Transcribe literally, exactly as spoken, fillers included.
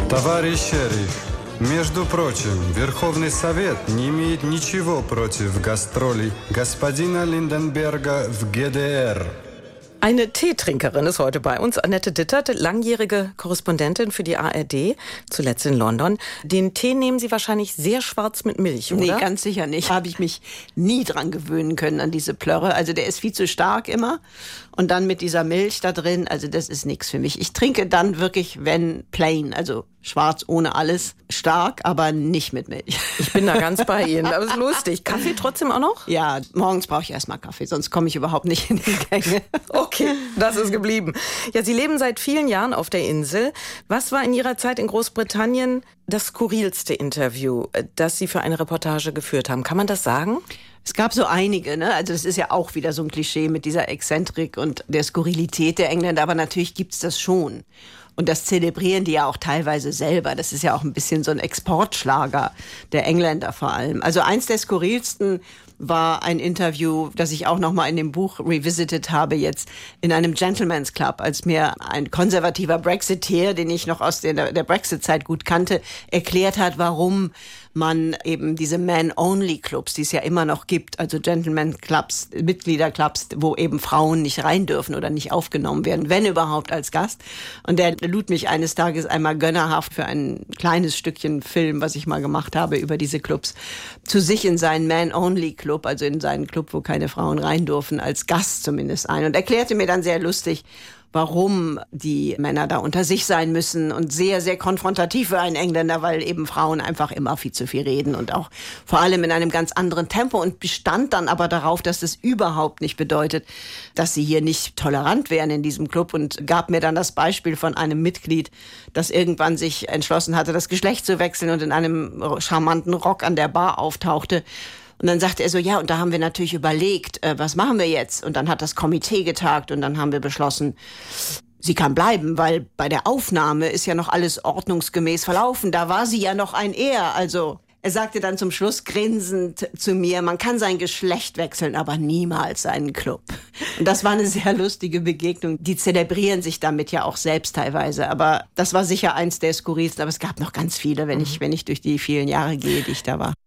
Товарищ шериф, между прочим, Верховный Совет не имеет ничего против гастролей господина Lindenberger в G D R. Eine Teetrinkerin ist heute bei uns, Annette Dittert, langjährige Korrespondentin für die A R D, zuletzt in London. Den Tee nehmen Sie wahrscheinlich sehr schwarz mit Milch, oder? Nee, ganz sicher nicht. Habe ich mich nie dran gewöhnen können an diese Plörre. Also der ist viel zu stark immer. Und dann mit dieser Milch da drin, also das ist nichts für mich. Ich trinke dann wirklich, wenn plain, also schwarz ohne alles, stark, aber nicht mit Milch. Ich bin da ganz bei Ihnen, aber es ist lustig. Kaffee trotzdem auch noch? Ja, morgens brauche ich erstmal Kaffee, sonst komme ich überhaupt nicht in die Gänge. Okay, das ist geblieben. Ja, Sie leben seit vielen Jahren auf der Insel. Was war in Ihrer Zeit in Großbritannien das skurrilste Interview, das Sie für eine Reportage geführt haben? Kann man das sagen? Es gab so einige, ne? Also das ist ja auch wieder so ein Klischee mit dieser Exzentrik und der Skurrilität der Engländer, aber natürlich gibt's das schon. Und das zelebrieren die ja auch teilweise selber. Das ist ja auch ein bisschen so ein Exportschlager der Engländer vor allem. Also eins der skurrilsten war ein Interview, das ich auch noch mal in dem Buch revisited habe jetzt, in einem Gentleman's Club, als mir ein konservativer Brexiteer, den ich noch aus der, der Brexit-Zeit gut kannte, erklärt hat, warum man eben diese Man-Only-Clubs, die es ja immer noch gibt, also Gentleman-Clubs, Mitgliederclubs, wo eben Frauen nicht rein dürfen oder nicht aufgenommen werden, wenn überhaupt als Gast. Und der lud mich eines Tages einmal gönnerhaft für ein kleines Stückchen Film, was ich mal gemacht habe über diese Clubs, zu sich in seinen Man-Only-Club, also in seinen Club, wo keine Frauen rein dürfen, als Gast zumindest ein. Und erklärte mir dann sehr lustig, warum die Männer da unter sich sein müssen und sehr, sehr konfrontativ für einen Engländer, weil eben Frauen einfach immer viel zu viel reden und auch vor allem in einem ganz anderen Tempo und bestand dann aber darauf, dass das überhaupt nicht bedeutet, dass sie hier nicht tolerant wären in diesem Club und gab mir dann das Beispiel von einem Mitglied, das irgendwann sich entschlossen hatte, das Geschlecht zu wechseln und in einem charmanten Rock an der Bar auftauchte. Und dann sagte er so, ja, und da haben wir natürlich überlegt, äh, was machen wir jetzt? Und dann hat das Komitee getagt und dann haben wir beschlossen, sie kann bleiben, weil bei der Aufnahme ist ja noch alles ordnungsgemäß verlaufen. Da war sie ja noch ein Er, also... Er sagte dann zum Schluss grinsend zu mir, man kann sein Geschlecht wechseln, aber niemals seinen Club. Und das war eine sehr lustige Begegnung. Die zelebrieren sich damit ja auch selbst teilweise. Aber das war sicher eins der skurrilsten. Aber es gab noch ganz viele, wenn ich, wenn ich durch die vielen Jahre gehe, die ich da war.